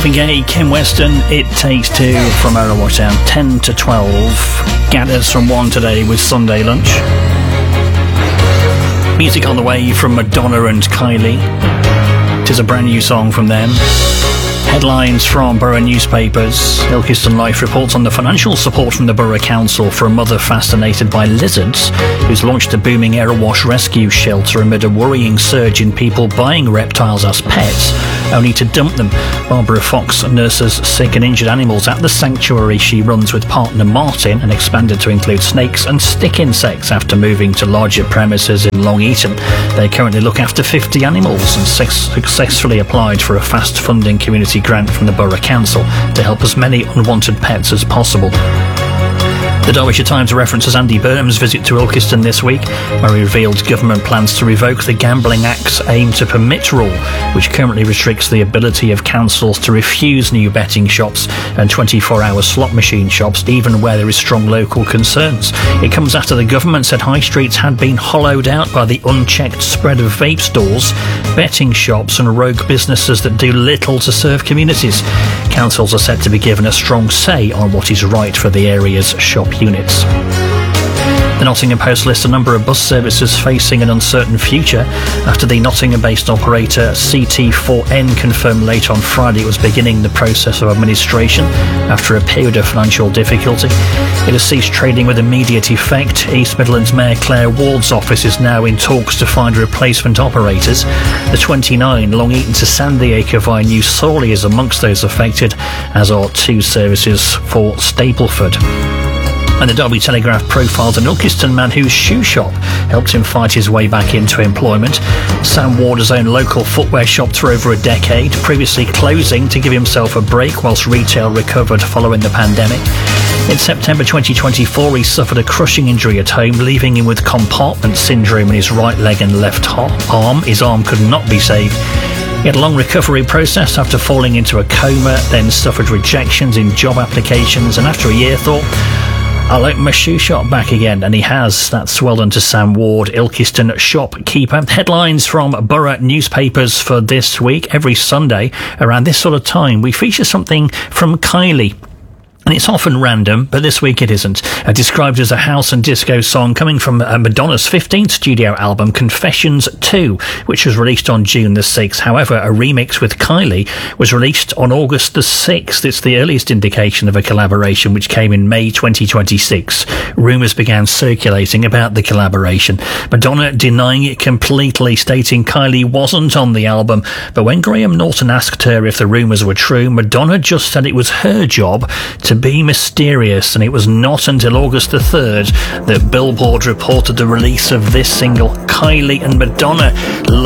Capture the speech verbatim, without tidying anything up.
Marvin Gaye, Kim Weston, It Takes Two from Erewash Town, ten to twelve. Gathers from one today with Sunday Lunch. Music on the way from Madonna and Kylie. Tis a brand new song from them. Headlines from borough newspapers. Ilkeston Life reports on the financial support from the Borough Council for a mother fascinated by lizards who's launched a booming Erewash rescue shelter amid a worrying surge in people buying reptiles as pets, only to dump them. Barbara Fox nurses sick and injured animals at the sanctuary she runs with partner Martin, and expanded to include snakes and stick insects after moving to larger premises in Long Eaton. They currently look after fifty animals and successfully applied for a fast funding community grant from the Borough Council to help as many unwanted pets as possible. The Derbyshire Times references Andy Burnham's visit to Ilkeston this week, where he revealed government plans to revoke the Gambling Act's aim to permit rule, which currently restricts the ability of councils to refuse new betting shops and twenty-four hour slot machine shops, even where there is strong local concerns. It comes after the government said high streets had been hollowed out by the unchecked spread of vape stores, betting shops and rogue businesses that do little to serve communities. Councils are said to be given a strong say on what is right for the area's shop units. The Nottingham Post lists a number of bus services facing an uncertain future after the Nottingham-based operator C T four N confirmed late on Friday it was beginning the process of administration after a period of financial difficulty. It has ceased trading with immediate effect. East Midlands Mayor Claire Ward's office is now in talks to find replacement operators. The twenty-nine Long Eaton to Sandyacre via New Sawley is amongst those affected, as are two services for Stapleford. And the Derby Telegraph profiles an Ilkeston man whose shoe shop helped him fight his way back into employment. Sam Ward has owned local footwear shops for over a decade, previously closing to give himself a break whilst retail recovered following the pandemic. In September twenty twenty-four, he suffered a crushing injury at home, leaving him with compartment syndrome in his right leg and left arm. His arm could not be saved. He had a long recovery process after falling into a coma, then suffered rejections in job applications, and after a year thought, I'll open my shoe shop back again, and he has. That's well done to Sam Ward, Ilkeston shopkeeper. Headlines from borough newspapers for this week. Every Sunday around this sort of time, we feature something from Kylie. And it's often random, but this week it isn't. Uh, described as a house and disco song coming from uh, Madonna's fifteenth studio album, Confessions two, which was released on June the sixth. However, a remix with Kylie was released on August the sixth. It's the earliest indication of a collaboration, which came in May twenty twenty-six. Rumours began circulating about the collaboration. Madonna denying it completely, stating Kylie wasn't on the album. But when Graham Norton asked her if the rumours were true, Madonna just said it was her job to be mysterious, and it was not until August the third that Billboard reported the release of this single. Kylie and Madonna